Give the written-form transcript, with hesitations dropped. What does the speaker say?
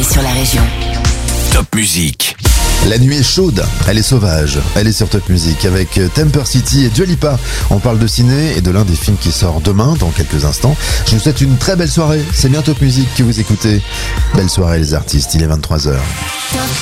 sur la région. Top Music. La nuit est chaude, elle est sauvage, elle est sur Top Music avec Temper City et Dua Lipa. On parle de ciné et de l'un des films qui sort demain, dans quelques instants. Je vous souhaite une très belle soirée, c'est bien Top Music que vous écoutez. Belle soirée les artistes, il est 23h.